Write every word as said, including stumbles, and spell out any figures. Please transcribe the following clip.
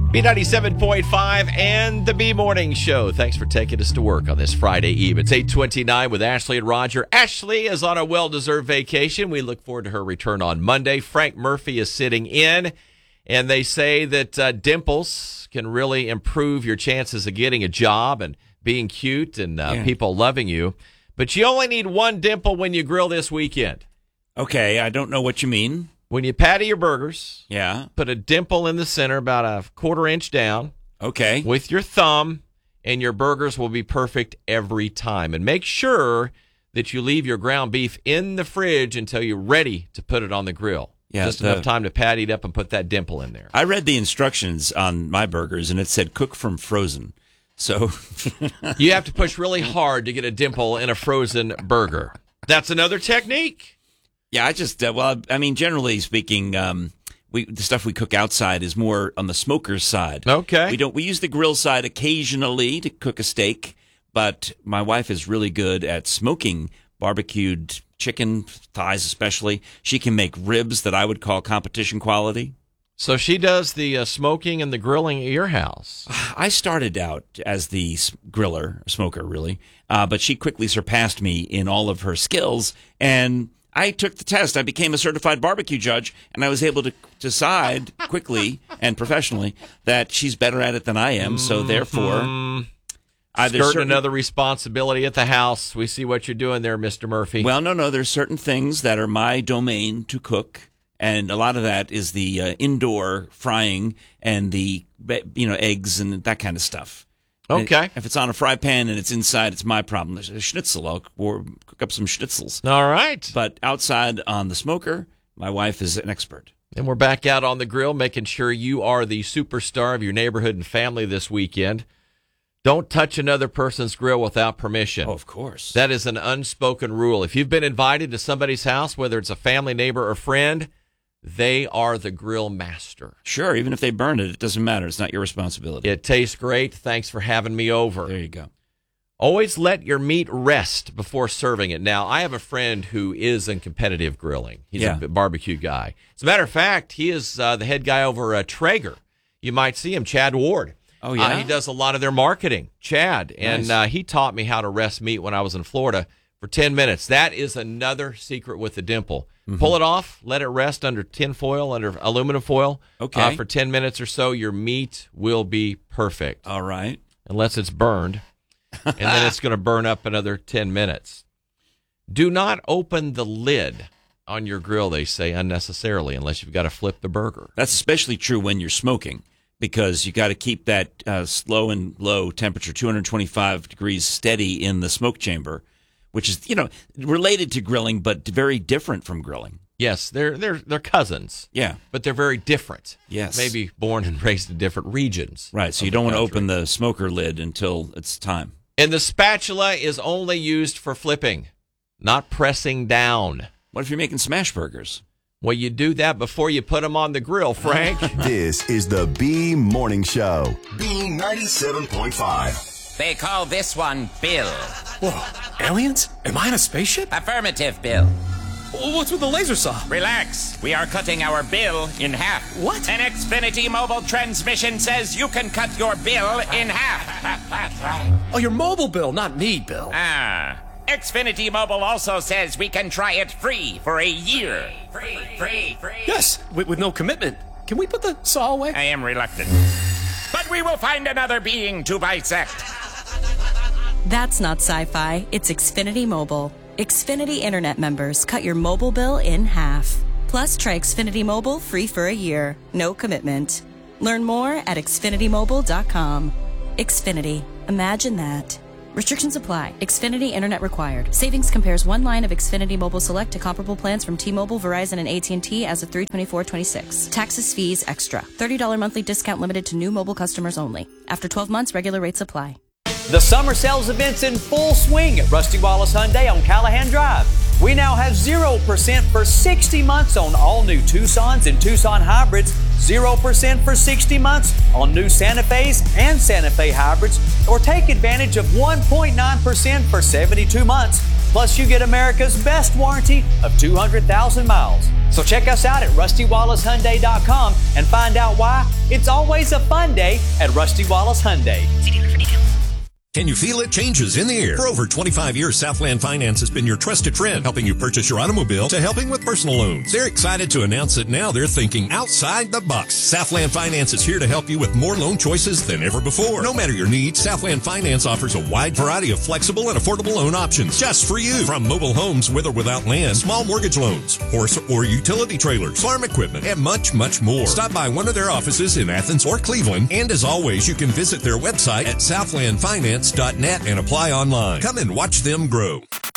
B ninety-seven point five and the B Morning Show. Thanks for taking us to work on this Friday Eve. It's eight twenty-nine with Ashley and Roger. Ashley is on a well-deserved vacation. We look forward to her return on Monday. Frank Murphy is sitting in, and they say that uh, dimples can really improve your chances of getting a job and being cute and uh, yeah. people loving you. But you only need one dimple when you grill this weekend. Okay, I don't know what you mean. When you patty your burgers, Yeah. put a dimple in the center about a quarter inch down. Okay. With your thumb, and your burgers will be perfect every time. And make sure that you leave your ground beef in the fridge until you're ready to put it on the grill. Yeah, Just the- enough time to patty it up and put that dimple in there. I read the instructions on my burgers, and it said cook from frozen. So You have to push really hard to get a dimple in a frozen burger. That's another technique. yeah, I just uh, well, I mean, generally speaking, um, we the stuff we cook outside is more on the smoker's side. Okay. We don't we use the grill side occasionally to cook a steak, but my wife is really good at smoking barbecued chicken thighs, especially. She can make ribs that I would call competition quality. So she does the uh, smoking and the grilling at your house. I started out as the s- griller, smoker, really, uh, but she quickly surpassed me in all of her skills, and I took the test. I became a certified barbecue judge, and I was able to decide quickly and professionally that she's better at it than I am, so therefore... either Skirting certain- another responsibility at the house. We see what you're doing there, Mister Murphy. Well, no, no, there's certain things that are my domain to cook, and a lot of that is the uh, indoor frying and the, you know, eggs and that kind of stuff. Okay. And if it's on a fry pan and it's inside, it's my problem. There's a schnitzel. I'll or cook up some schnitzels. All right. But outside on the smoker, my wife is an expert. And we're back out on the grill, making sure you are the superstar of your neighborhood and family this weekend. Don't touch another person's grill without permission. Oh, of course. That is an unspoken rule. If you've been invited to somebody's house, whether it's a family, neighbor, or friend, they are the grill master. Sure, even if they burn it, it doesn't matter. It's not your responsibility. It tastes great. Thanks for having me over. There you go. Always let your meat rest before serving it. Now, I have a friend who is in competitive grilling. He's Yeah. a barbecue guy. As a matter of fact, he is uh, the head guy over uh, Traeger. You might see him, Chad Ward. Oh, yeah? Uh, he does a lot of their marketing, Chad. And Nice. uh, he taught me how to rest meat when I was in Florida for ten minutes. That is another secret with the dimple. Mm-hmm. Pull it off, let it rest under tin foil, under aluminum foil. Okay. Uh, for ten minutes or so, your meat will be perfect. All right. Unless it's burned. And then it's going to burn up another ten minutes. Do not open the lid on your grill, they say, unnecessarily, unless you've got to flip the burger. That's especially true when you're smoking, because you got to keep that uh, slow and low temperature, two hundred twenty-five degrees steady in the smoke chamber, which is, you know, related to grilling, but very different from grilling. Yes, they're they're they're cousins. Yeah. But they're very different. Yes. Maybe born and raised in different regions. Right, so of you the don't want to country. open the smoker lid until it's time. And the spatula is only used for flipping, not pressing down. What if you're making smash burgers? Well, you do that before you put them on the grill, Frank. This is the B Morning Show. B ninety-seven point five. They call this one Bill. Whoa, aliens? Am I in a spaceship? Affirmative, Bill. What's with the laser saw? Relax. We are cutting our bill in half. What? An Xfinity mobile transmission says you can cut your bill in half. Oh, your mobile bill, not me, Bill. Ah. Xfinity Mobile also says we can try it free for a year. Free, free, free. Yes, with, with no commitment. Can we put the saw away? I am reluctant. But we will find another being to bisect. That's not sci-fi. It's Xfinity Mobile. Xfinity Internet members cut your mobile bill in half. Plus, try Xfinity Mobile free for a year. No commitment. Learn more at xfinity mobile dot com. Xfinity. Imagine that. Restrictions apply. Xfinity Internet required. Savings compares one line of Xfinity Mobile Select to comparable plans from T-Mobile, Verizon, and A T and T as of three twenty-four twenty-six. Taxes, fees, extra. thirty dollars monthly discount limited to new mobile customers only. After twelve months, regular rates apply. The summer sales event's in full swing at Rusty Wallace Hyundai on Callahan Drive. We now have zero percent for sixty months on all new Tucsons and Tucson hybrids, zero percent for sixty months on new Santa Fe's and Santa Fe hybrids, or take advantage of one point nine percent for seventy-two months. Plus, you get America's best warranty of two hundred thousand miles. So check us out at rusty wallace hyundai dot com and find out why it's always a fun day at Rusty Wallace Hyundai. See dealer for details. Can you feel it? Changes in the air. For over twenty-five years, Southland Finance has been your trusted friend, helping you purchase your automobile to helping with personal loans. They're excited to announce that now they're thinking outside the box. Southland Finance is here to help you with more loan choices than ever before. No matter your needs, Southland Finance offers a wide variety of flexible and affordable loan options just for you. From mobile homes with or without land, small mortgage loans, horse or utility trailers, farm equipment, and much, much more. Stop by one of their offices in Athens or Cleveland, and as always, you can visit their website at southland finance dot net and apply online. Come and watch them grow.